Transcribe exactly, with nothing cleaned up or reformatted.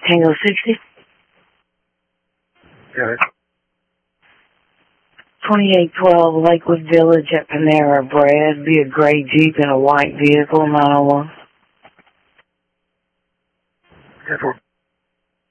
Tango sixty? Yes. twenty-eight twelve Lakewood Village at Panera Bread. Be a gray Jeep in a white vehicle, nine oh one. ten four.